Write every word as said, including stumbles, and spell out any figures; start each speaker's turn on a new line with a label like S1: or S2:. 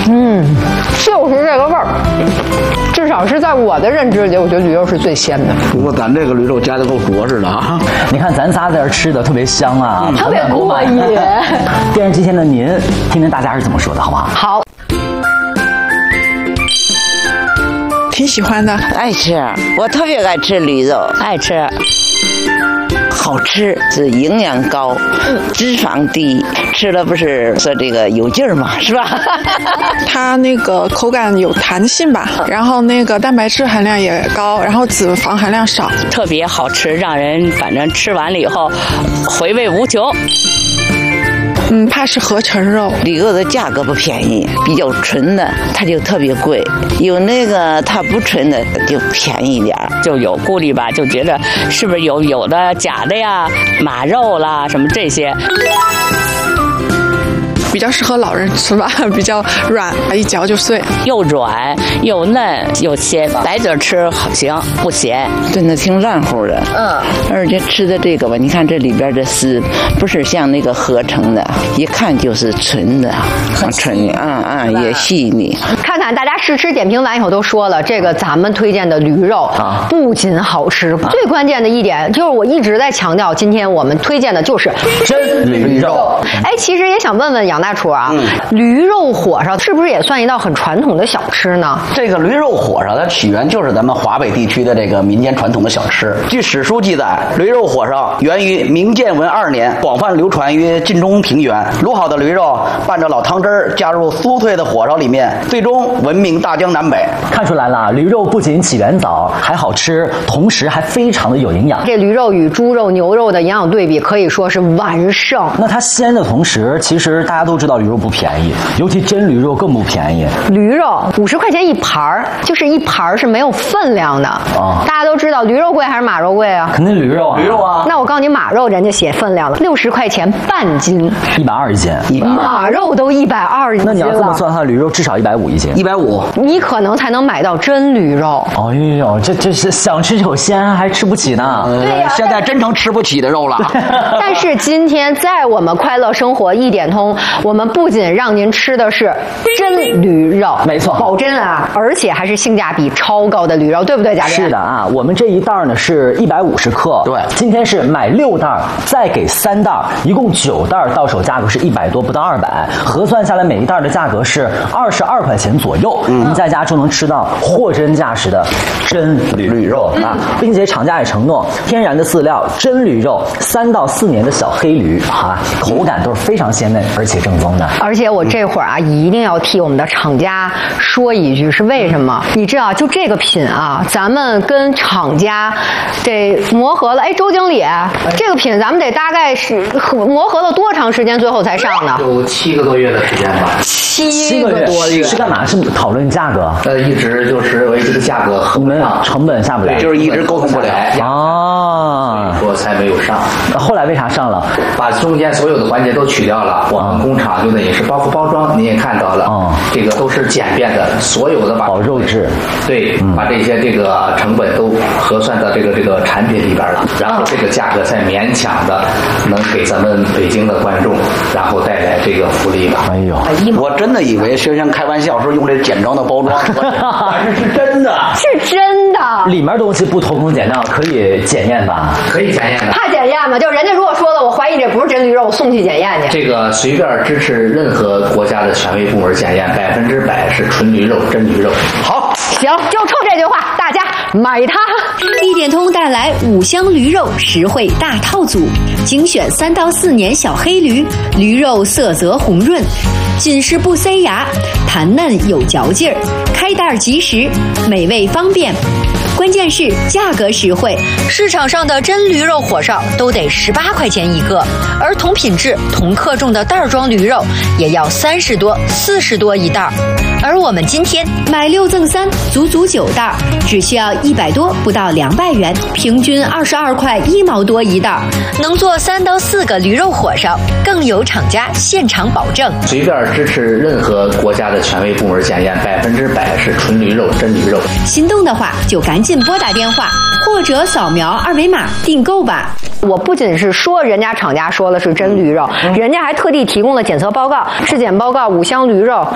S1: 嗯，就是这个味儿。至少是在我的认知里，我觉得驴肉是最鲜的。
S2: 不过咱这个驴肉夹得够着实的啊！
S3: 你看咱仨在这吃的特别香啊，
S1: 嗯、特别过瘾。
S3: 电视机前的您，听听大家是怎么说的，好不好？
S1: 好。
S4: 挺喜欢的，
S5: 爱吃，我特别爱吃驴肉，
S6: 爱吃。
S5: 好吃，是营养高，脂肪低，吃了不是说这个有劲儿嘛，是吧？
S4: 它那个口感有弹性吧，然后那个蛋白质含量也高，然后脂肪含量少，
S6: 特别好吃，让人反正吃完了以后回味无穷。
S4: 嗯，怕是合成肉，
S5: 驴肉的价格不便宜，比较纯的它就特别贵，有那个它不纯的就便宜点儿，
S6: 就有顾虑吧，就觉得是不是有有的假的呀，马肉啦什么这些。
S4: 比较适合老人吃吧，比较软，一嚼就碎，
S6: 又软又嫩又鲜，白嘴吃好行，不咸，
S5: 真的挺软乎的。嗯，而且吃的这个吧，你看这里边的丝不是像那个合成的，一看就是纯的，很纯的，啊啊，也细腻。
S1: 看看大家试吃点评完以后都说了，这个咱们推荐的驴肉啊，不仅好吃，啊、最关键的一点就是我一直在强调，今天我们推荐的就是
S3: 真驴肉。
S1: 哎，其实也想问问杨大厨啊，嗯、驴肉火烧是不是也算一道很传统的小吃呢？
S2: 这个驴肉火烧它起源就是咱们华北地区的这个民间传统的小吃。据史书记载，驴肉火烧源于明建文二年，广泛流传于晋中平原。卤好的驴肉拌着老汤汁儿，加入酥脆的火烧里面，最终闻名大江南北。
S3: 看出来了，驴肉不仅起源早，还好吃，同时还非常的有营养。
S1: 这驴肉与猪肉、牛肉的营养对比可以说是完胜。
S3: 那它鲜的同时，其实大家都知道驴肉不便宜，尤其真驴肉更不便宜。
S1: 驴肉五十块钱一盘儿，就是一盘儿是没有分量的啊。大家都知道驴肉贵还是马肉贵啊？
S3: 肯定驴肉啊，
S2: 驴肉啊。
S1: 那我告诉你，马肉人家写分量了，六十块钱半斤，
S3: 一百二一斤。
S1: 马肉都一百二一斤了。
S3: 那你要这么算的话，驴肉至少一百五一斤。
S2: 一百五，
S1: 你可能才能买到真驴肉。
S3: 哎呦，这这是想吃有鲜还吃不起呢。
S1: 对呀、
S2: 呃，现在真成吃不起的肉了。
S1: 但是今天在我们快乐生活一点通，我们不仅让您吃的是真驴肉，
S3: 没错，
S1: 保真啊，而且还是性价比超高的驴肉，对不对，嘉宾？
S3: 是的啊，我们这一袋呢是一百五十克，
S2: 对，
S3: 今天是买六袋再给三袋，一共九袋，到手价格是一百多，不到二百，核算下来每一袋的价格是二十二块钱左右，嗯，您在家就能吃到货真价实的真驴驴肉啊，并且厂家也承诺天然的饲料，真驴肉，三到四年的小黑驴啊，口感都是非常鲜嫩而且正宗的。
S1: 而且我这会儿啊，一定要替我们的厂家说一句，是为什么？你知道，就这个品啊，咱们跟厂家这磨合了。哎，周经理，这个品咱们得大概是磨合了多长时间，最后才上呢？
S7: 有七个多月的时间吧。
S1: 七个多
S3: 月是干嘛？是讨论价格？
S7: 呃，一直就是为这个价格，
S3: 我们成本下不来，
S2: 就是一直沟通不了
S3: 啊，
S7: 说才没有上。
S3: 后来为啥上了？
S7: 把中间所有的环节都取掉了，我们工厂就等于是包括包装，您也看到了，
S3: 哦，
S7: 这个都是简便的，所有的把
S3: 保肉质，
S7: 对，嗯、把这些这个成本都核算到这个这个产品里边了，然后这个价格才勉强的能给咱们北京的观众，然后带来这个福利吧。
S3: 哎呦，
S2: 我真的以为轩轩开玩笑说用这简装的包装，但是是真的，
S1: 是真的。
S3: 里面东西不偷工减料，可以检验吧？
S7: 可以检验的。
S1: 怕检验吗？就人家如果说了，我怀疑这不是真驴肉，我送去检验去。
S7: 这个随便支持任何国家的权威部门检验，百分之百是纯驴肉，真驴肉。
S1: 好，行，就冲这句话，大家买它。
S8: 一点通带来五香驴肉实惠大套组，精选三到四年小黑驴，驴肉色泽红润，紧实不塞牙，弹嫩有嚼劲儿，开袋即食，美味方便。关键是价格实惠，
S9: 市场上的真驴肉火烧都得十八块钱一个，而同品质、同克重的袋装驴肉也要三十多、四十多一袋。而我们今天
S8: 买六赠三，足足九袋，只需要一百多，不到两百元，平均二十二块一毛多一袋，
S9: 能做三到四个驴肉火烧，更有厂家现场保证。
S7: 随便支持任何国家的权威部门检验，百分之百是纯驴肉，真驴肉。
S8: 心动的话就赶紧拨打电话或者扫描二维码订购吧。
S1: 我不仅是说人家厂家说了是真驴肉，人家还特地提供了检测报告，质检报告五香驴肉